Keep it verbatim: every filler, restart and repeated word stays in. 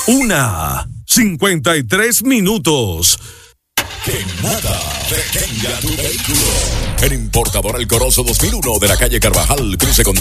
Una, cincuenta y tres minutos. Que nada detenga tu vehículo. En Importadora El Corozo dos mil uno de la calle Carvajal, cruce con